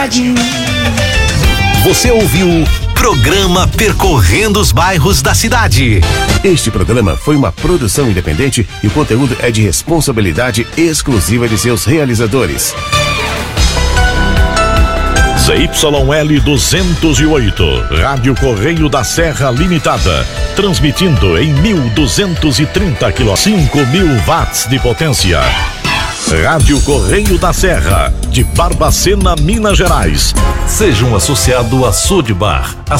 Você ouviu Programa Percorrendo os Bairros da Cidade. Este programa foi uma produção independente e o conteúdo é de responsabilidade exclusiva de seus realizadores. ZYL 208, Rádio Correio da Serra Limitada, transmitindo em 1230 kg, 5.000 watts de potência. Rádio Correio da Serra, de Barbacena, Minas Gerais. Seja um associado à Sudbar.